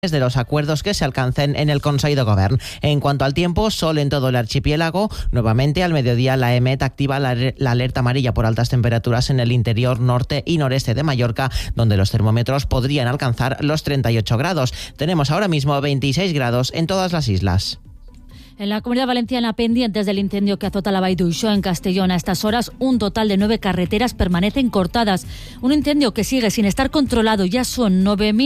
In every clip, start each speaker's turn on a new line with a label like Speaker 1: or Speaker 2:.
Speaker 1: de los acuerdos que se alcancen en el Consell de Govern. En cuanto al tiempo, sol en todo el archipiélago. Nuevamente al mediodía la EMET activa la alerta amarilla por altas temperaturas en el interior norte y noreste de Mallorca, donde los termómetros podrían alcanzar los 38 grados. Tenemos ahora mismo 26 grados en todas las islas.
Speaker 2: En la Comunidad Valenciana, pendientes del incendio que azota la Vall d'Uixó en Castellón, a estas horas un total de 9 carreteras permanecen cortadas. Un incendio que sigue sin estar controlado. Ya son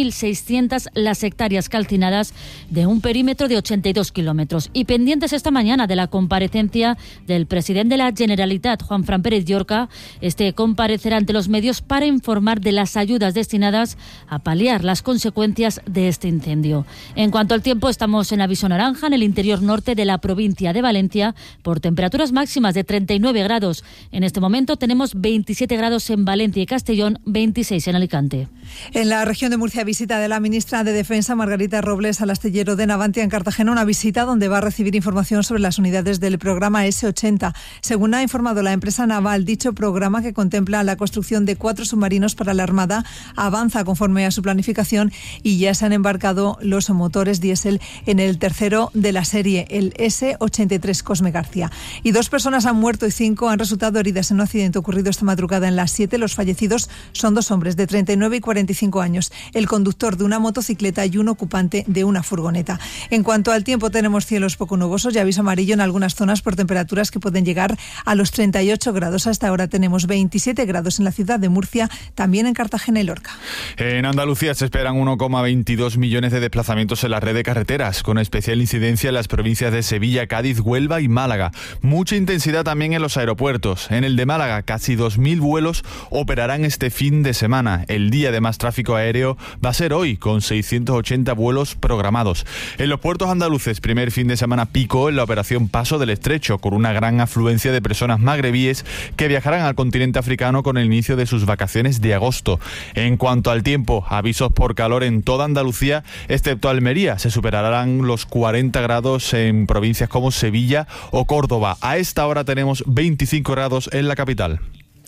Speaker 2: 9.600 las hectáreas calcinadas de un perímetro de 82 kilómetros. Y pendientes esta mañana de la comparecencia del presidente de la Generalitat, Juanfran Pérez Llorca. Este comparecerá ante los medios para informar de las ayudas destinadas a paliar las consecuencias de este incendio. En cuanto al tiempo, estamos en aviso naranja en el interior norte de la provincia de Valencia por temperaturas máximas de 39 grados. En este momento tenemos 27 grados en Valencia y Castellón, 26 en Alicante.
Speaker 3: En la región de Murcia, visita de la ministra de Defensa, Margarita Robles, al astillero de Navantia en Cartagena, una visita donde va a recibir información sobre las unidades del programa S-80. Según ha informado la empresa naval, dicho programa, que contempla la construcción de 4 submarinos para la Armada, avanza conforme a su planificación y ya se han embarcado los motores diésel en el tercero de la serie, el S-83 Cosme García. Y 2 personas han muerto y 5 han resultado heridas en un accidente ocurrido esta madrugada en la 7. Los fallecidos son 2 hombres de 39 y 45 años, el conductor de una motocicleta y un ocupante de una furgoneta. En cuanto al tiempo, tenemos cielos poco nubosos y aviso amarillo en algunas zonas por temperaturas que pueden llegar a los 38 grados. Hasta ahora tenemos 27 grados en la ciudad de Murcia, también en Cartagena y Lorca.
Speaker 4: En Andalucía se esperan 1,22 millones de desplazamientos en la red de carreteras, con especial incidencia en las provincias de Sevilla, Cádiz, Huelva y Málaga. Mucha intensidad también en los aeropuertos. En el de Málaga, casi 2.000 vuelos operarán este fin de semana. El día de más tráfico aéreo va a ser hoy, con 680 vuelos programados. En los puertos andaluces, primer fin de semana pico en la operación Paso del Estrecho, con una gran afluencia de personas magrebíes que viajarán al continente africano con el inicio de sus vacaciones de agosto. En cuanto al tiempo, avisos por calor en toda Andalucía, excepto Almería. Se superarán los 40 grados en provincias como Sevilla o Córdoba. A esta hora tenemos 25 grados en la capital.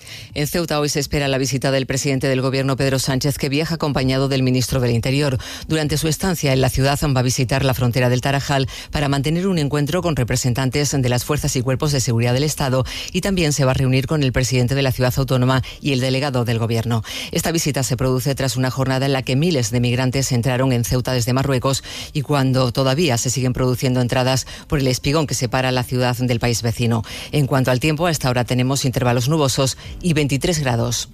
Speaker 5: En Ceuta hoy se espera la visita del presidente del Gobierno, Pedro Sánchez, que viaja acompañado del ministro del Interior. Durante su estancia en la ciudad va a visitar la frontera del Tarajal para mantener un encuentro con representantes de las fuerzas y cuerpos de seguridad del Estado y también se va a reunir con el presidente de la ciudad autónoma y el delegado del Gobierno. Esta visita se produce tras una jornada en la que miles de migrantes entraron en Ceuta desde Marruecos y cuando todavía se siguen produciendo entradas por el espigón que separa la ciudad del país vecino. En cuanto al tiempo, a esta hora tenemos intervalos nubosos y 23 grados.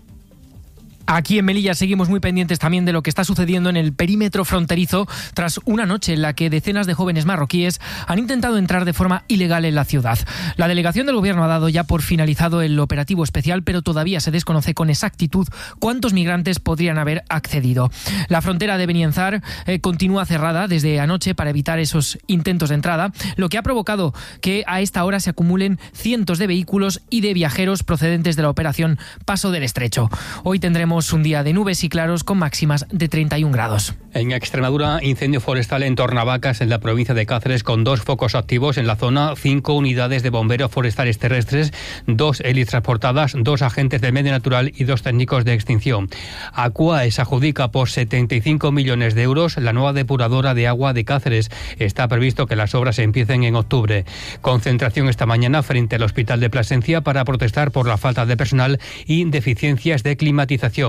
Speaker 6: Aquí en Melilla seguimos muy pendientes también de lo que está sucediendo en el perímetro fronterizo tras una noche en la que decenas de jóvenes marroquíes han intentado entrar de forma ilegal en la ciudad. La delegación del Gobierno ha dado ya por finalizado el operativo especial, pero todavía se desconoce con exactitud cuántos migrantes podrían haber accedido. La frontera de Benienzar continúa cerrada desde anoche para evitar esos intentos de entrada, lo que ha provocado que a esta hora se acumulen cientos de vehículos y de viajeros procedentes de la operación Paso del Estrecho. Hoy tendremos un día de nubes y claros con máximas de 31 grados.
Speaker 7: En Extremadura, incendio forestal en Tornavacas, en la provincia de Cáceres, con 2 focos activos en la zona, 5 unidades de bomberos forestales terrestres, 2 hélices transportadas, 2 agentes de medio natural y 2 técnicos de extinción. Aquaes adjudica por 75 millones de euros la nueva depuradora de agua de Cáceres. Está previsto que las obras empiecen en octubre. Concentración esta mañana frente al Hospital de Plasencia para protestar por la falta de personal y deficiencias de climatización.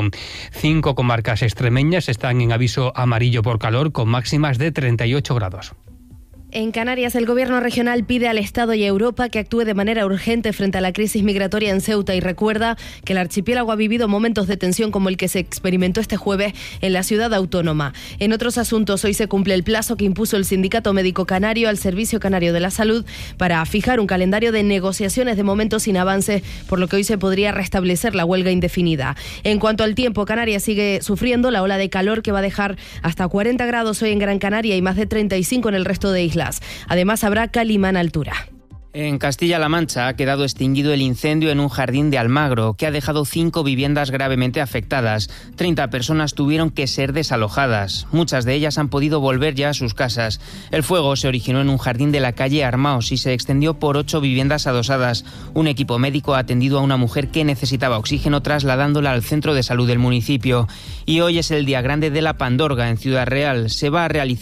Speaker 7: 5 comarcas extremeñas están en aviso amarillo por calor con máximas de 38 grados.
Speaker 8: En Canarias, el Gobierno regional pide al Estado y a Europa que actúe de manera urgente frente a la crisis migratoria en Ceuta y recuerda que el archipiélago ha vivido momentos de tensión como el que se experimentó este jueves en la ciudad autónoma. En otros asuntos, hoy se cumple el plazo que impuso el Sindicato Médico Canario al Servicio Canario de la Salud para fijar un calendario de negociaciones de momento sin avance, por lo que hoy se podría restablecer la huelga indefinida. En cuanto al tiempo, Canarias sigue sufriendo la ola de calor que va a dejar hasta 40 grados hoy en Gran Canaria y más de 35 en el resto de islas. Además, habrá calimán altura.
Speaker 9: En Castilla-La Mancha ha quedado extinguido el incendio en un jardín de Almagro, que ha dejado 5 viviendas gravemente afectadas. 30 personas tuvieron que ser desalojadas. Muchas de ellas han podido volver ya a sus casas. El fuego se originó en un jardín de la calle Armaos y se extendió por 8 viviendas adosadas. Un equipo médico ha atendido a una mujer que necesitaba oxígeno, trasladándola al centro de salud del municipio. Y hoy es el día grande de la Pandorga en Ciudad Real. Se va a realizar